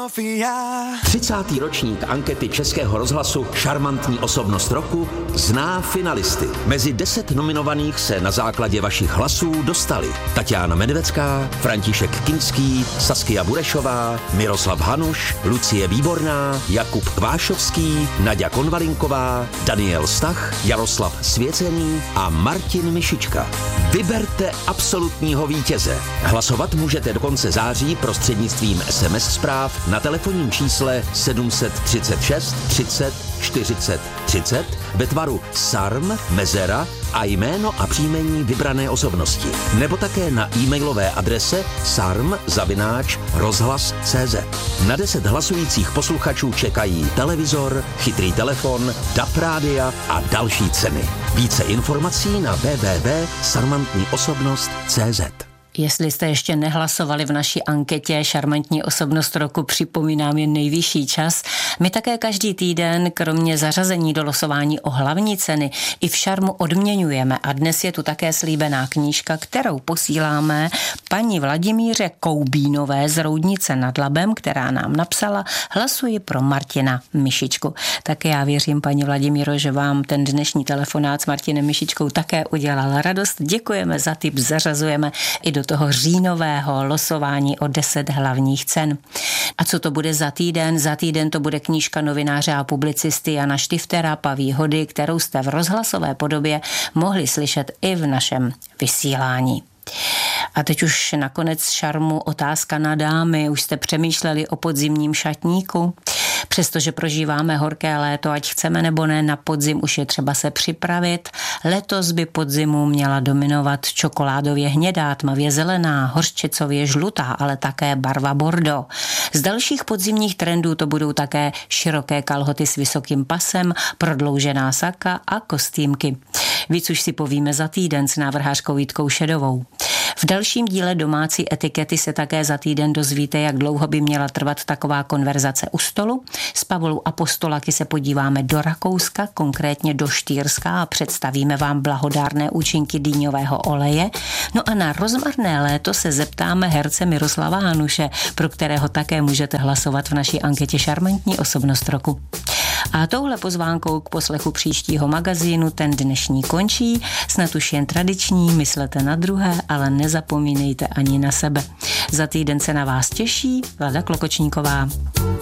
Sofia. 30. ročník ankety Českého rozhlasu Šarmantní osobnost roku zná finalisty. Mezi 10 nominovaných se na základě vašich hlasů dostali Tatiana Medvecká, František Kinský, Saskia Burešová, Miroslav Hanuš, Lucie Výborná, Jakub Kvášovský, Naďa Konvalinková, Daniel Stach, Jaroslav Svěcený a Martin Mišička. Vyberte absolutního vítěze. Hlasovat můžete do konce září prostřednictvím SMS zpráv na telefonním čísle 736 30 40 30 ve tvaru SARM, mezera a jméno a příjmení vybrané osobnosti. Nebo také na e-mailové adrese sarm@rozhlas.cz. Na 10 hlasujících posluchačů čekají televizor, chytrý telefon, DAB rádia a další ceny. Více informací na www.sarmantniosobnost.cz. Jestli jste ještě nehlasovali v naší anketě Šarmantní osobnost roku, připomínám, je nejvyšší čas. My také každý týden, kromě zařazení do losování o hlavní ceny, i v Šarmu odměňujeme a dnes je tu také slíbená knížka, kterou posíláme paní Vladimíře Koubínové z Roudnice nad Labem, která nám napsala: hlasuji pro Martina Mišičku. Tak já věřím, paní Vladimíro, že vám ten dnešní telefonát s Martinem Mišičkou také udělal radost. Děkujeme za tip, zařazujeme i do toho říjnového losování o 10 hlavních cen. A co to bude za týden? Za týden to bude knížka novináře a publicisty Jana Štiftera Paví hody, kterou jste v rozhlasové podobě mohli slyšet i v našem vysílání. A teď už nakonec Šarmu otázka na dámy. Už jste přemýšleli o podzimním šatníku? Přestože prožíváme horké léto, ať chceme nebo ne, na podzim už je třeba se připravit. Letos by podzimu měla dominovat čokoládově hnědá, tmavě zelená, hořčicově žlutá, ale také barva bordeaux. Z dalších podzimních trendů to budou také široké kalhoty s vysokým pasem, prodloužená saka a kostýmky. Víc už si povíme za týden s návrhářkou Jitkou Šedovou. V dalším díle domácí etikety se také za týden dozvíte, jak dlouho by měla trvat taková konverzace u stolu. S Pavlou Apostolaky se podíváme do Rakouska, konkrétně do Štýrska, a představíme vám blahodárné účinky dýňového oleje. No a na rozmarné léto se zeptáme herce Miroslava Hanuše, pro kterého také můžete hlasovat v naší anketě Šarmantní osobnost roku. A touhle pozvánkou k poslechu příštího magazínu ten dnešní končí. Snad už jen tradiční, myslete na druhé, ale nezapomínejte ani na sebe. Za týden se na vás těší Vlada Klokočníková.